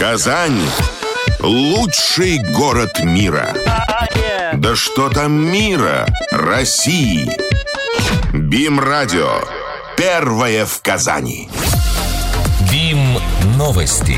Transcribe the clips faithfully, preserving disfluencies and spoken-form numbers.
Казань – лучший город мира. Да что там мира, России. БИМ-радио. Первое в Казани. БИМ-новости.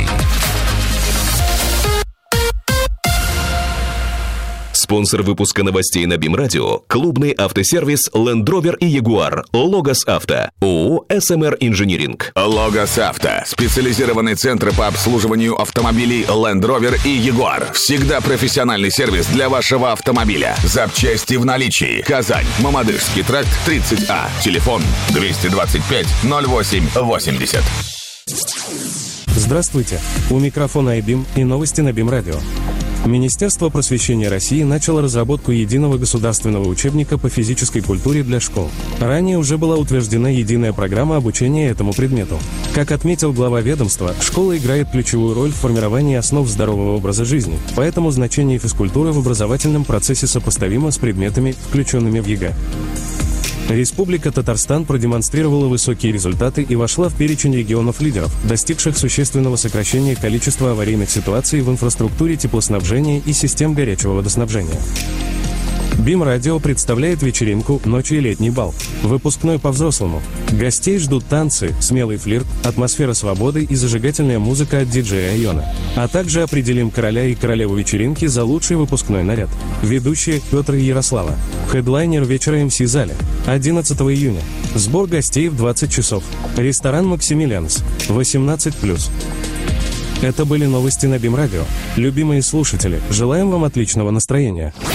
Спонсор выпуска новостей на БИМ-радио – клубный автосервис Land Rover и Jaguar. Логос Авто. ООО эс эм эр Инжиниринг. Логос Авто. Специализированный центр по обслуживанию автомобилей Land Rover и Jaguar. Всегда профессиональный сервис для вашего автомобиля. Запчасти в наличии. Казань. Мамадышский тракт, тридцать А. Телефон двести двадцать пять ноль восемь восемьдесят. Здравствуйте. У микрофона айбим и новости на БИМ-радио. Министерство просвещения России начало разработку единого государственного учебника по физической культуре для школ. Ранее уже была утверждена единая программа обучения этому предмету. Как отметил глава ведомства, школа играет ключевую роль в формировании основ здорового образа жизни, поэтому значение физкультуры в образовательном процессе сопоставимо с предметами, включенными в ЕГЭ. Республика Татарстан продемонстрировала высокие результаты и вошла в перечень регионов-лидеров, достигших существенного сокращения количества аварийных ситуаций в инфраструктуре теплоснабжения и систем горячего водоснабжения. БИМ-радио представляет вечеринку «Ночи и летний бал». Выпускной по-взрослому. Гостей ждут танцы, смелый флирт, атмосфера свободы и зажигательная музыка от диджея Айона. А также определим короля и королеву вечеринки за лучший выпускной наряд. Ведущие Петр и Ярослава. Хедлайнер вечера эм си Зале. одиннадцатого июня. Сбор гостей в двадцать часов. Ресторан «Максимилианс». восемнадцать плюс. Это были новости на БИМ-радио. Любимые слушатели, желаем вам отличного настроения.